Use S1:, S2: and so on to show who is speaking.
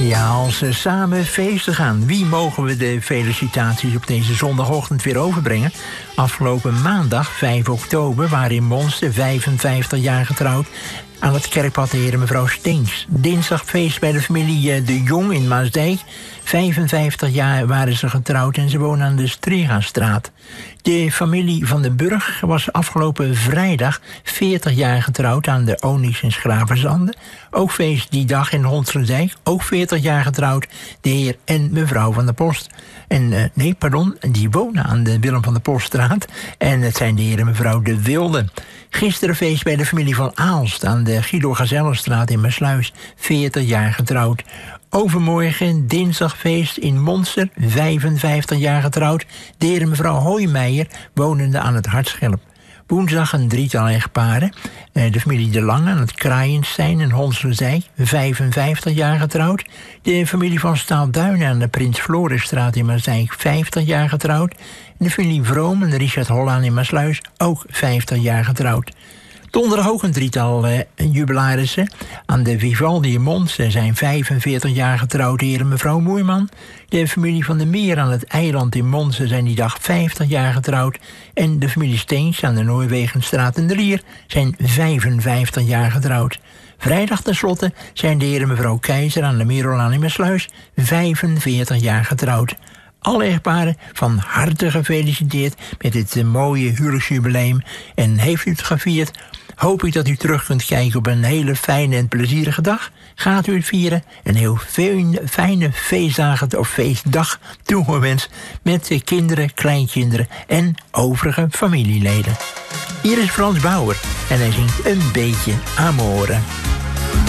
S1: Ja, als ze samen feesten gaan, wie mogen we de felicitaties op deze zondagochtend weer overbrengen? Afgelopen maandag, 5 oktober, waren in Monster 55 jaar getrouwd aan het kerkpad de heer en mevrouw Steens. Dinsdag feest bij de familie De Jong in Maasdijk. 55 jaar waren ze getrouwd en ze wonen aan de Strigastraat. De familie van den Burg was afgelopen vrijdag 40 jaar getrouwd aan de Onyx in Schravenzande. Ook feest die dag in Honserdijk, ook 40 jaar getrouwd, de heer en mevrouw van der Post. Die wonen aan de Willem van der Poststraat. En het zijn de heer en mevrouw De Wilde. Gisteren feest bij de familie van Aalst aan de Guido Gazellenstraat in Maassluis, 40 jaar getrouwd. Overmorgen dinsdag feest in Monster, 55 jaar getrouwd. De heer en mevrouw Hoijmeijer, wonende aan het Hartschelp. Woensdag een drietal echtparen. De familie De Lange aan het Kraaienstein in Honserdijk, 55 jaar getrouwd. De familie van Staalduinen aan de Prins Florisstraat in Maassdijk, 50 jaar getrouwd. De familie Vroom en Richard Hollaan in Maassluis, ook 50 jaar getrouwd. Donderdag ook een drietal jubilarissen. Aan de Vivaldi in Mons zijn 45 jaar getrouwd, heer en mevrouw Moerman. De familie van de Meer aan het eiland in Mons zijn die dag 50 jaar getrouwd. En de familie Steens aan de Noorwegenstraat in de Lier zijn 55 jaar getrouwd. Vrijdag tenslotte zijn de heer en mevrouw Keizer aan de Merolaan in Maassluis 45 jaar getrouwd. Alle echtparen van harte gefeliciteerd met dit mooie huwelijksjubileum. En heeft u het gevierd, hoop ik dat u terug kunt kijken op een hele fijne en plezierige dag. Gaat u het vieren, een heel fijne feestdagen of feestdag toegewenst met kinderen, kleinkinderen en overige familieleden. Hier is Frans Bauer en hij zingt een beetje Amore.